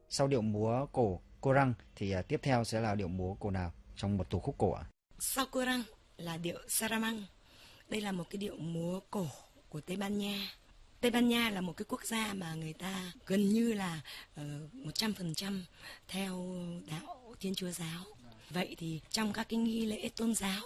Sau điệu múa cổ cô răng thì tiếp theo sẽ là điệu múa cổ nào trong một tổ khúc cổ ạ? Sau cô răng là điệu Saramang. Đây là một cái điệu múa cổ của Tây Ban Nha. Tây Ban Nha là một cái quốc gia mà người ta gần như là 100% theo đạo Thiên Chúa giáo. Vậy thì trong các cái nghi lễ tôn giáo,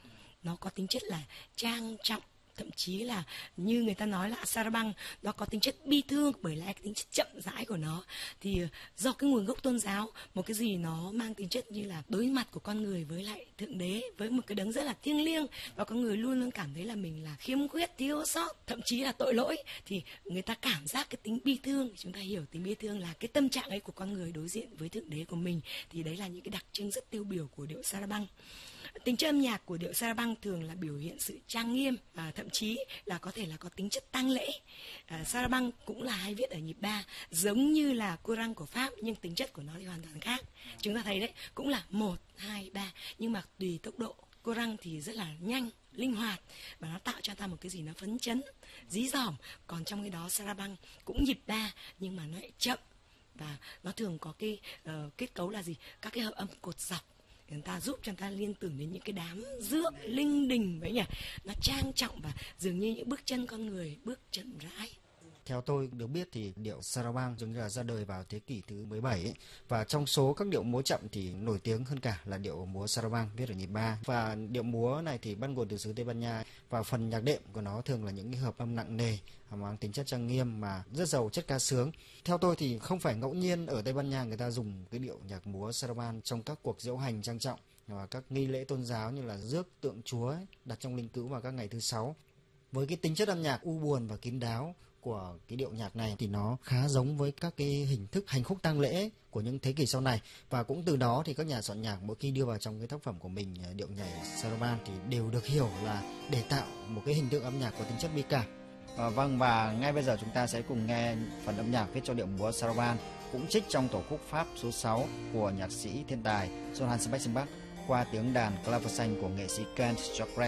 nó có tính chất là trang trọng, thậm chí là như người ta nói là Sarabang nó có tính chất bi thương, bởi lẽ cái tính chất chậm rãi của nó thì do cái nguồn gốc tôn giáo, một cái gì nó mang tính chất như là đối mặt của con người với lại thượng đế, với một cái đấng rất là thiêng liêng, và con người luôn luôn cảm thấy là mình là khiếm khuyết, thiếu sót, thậm chí là tội lỗi, thì người ta cảm giác cái tính bi thương. Chúng ta hiểu tính bi thương là cái tâm trạng ấy của con người đối diện với thượng đế của mình, thì đấy là những cái đặc trưng rất tiêu biểu của điệu Sarabang. Tính chất âm nhạc của điệu Sarabang thường là biểu hiện sự trang nghiêm, thậm chí là có thể là có tính chất tang lễ. Sarabang cũng là hay viết ở nhịp 3, giống như là cô răng của Pháp, nhưng tính chất của nó thì hoàn toàn khác. Chúng ta thấy đấy, cũng là 1, 2, 3, nhưng mà tùy tốc độ. Cô răng thì rất là nhanh, linh hoạt, và nó tạo cho ta một cái gì nó phấn chấn, dí dỏm. Còn trong cái đó Sarabang cũng nhịp 3, nhưng mà nó lại chậm, và nó thường có cái kết cấu là gì? Các cái hợp âm cột dọc, người ta giúp cho người ta liên tưởng đến những cái đám rước linh đình vậy nhỉ. Nó trang trọng và dường như những bước chân con người bước chậm rãi. Theo tôi được biết thì điệu Sarabang dường như là ra đời vào thế kỷ thứ 17 ấy. Và trong số các điệu múa chậm thì nổi tiếng hơn cả là điệu múa Sarabang viết ở nhịp 3. Và điệu múa này thì bắt nguồn từ xứ Tây Ban Nha, và phần nhạc đệm của nó thường là những cái hợp âm nặng nề, mang tính chất trang nghiêm mà rất giàu chất ca sướng. Theo tôi thì không phải ngẫu nhiên ở Tây Ban Nha người ta dùng cái điệu nhạc múa Sarabang trong các cuộc diễu hành trang trọng và các nghi lễ tôn giáo như là rước tượng Chúa ấy, đặt trong linh cữu vào các ngày thứ Sáu. Với cái tính chất âm nhạc u buồn và kín đáo của cái điệu nhạc này thì nó khá giống với các cái hình thức hành khúc tang lễ của những thế kỷ sau này, và cũng từ đó thì các nhà soạn nhạc mỗi khi đưa vào trong cái tác phẩm của mình điệu nhảy Sarabang thì đều được hiểu là để tạo một cái hình tượng âm nhạc có tính chất bi cảm. Vâng, và ngay bây giờ chúng ta sẽ cùng nghe phần âm nhạc viết cho điệu múa Sarabang, cũng trích trong tổ khúc Pháp số 6 của nhạc sĩ thiên tài Johann Sebastian Bach qua tiếng đàn clave xanh của nghệ sĩ Kent Jacques.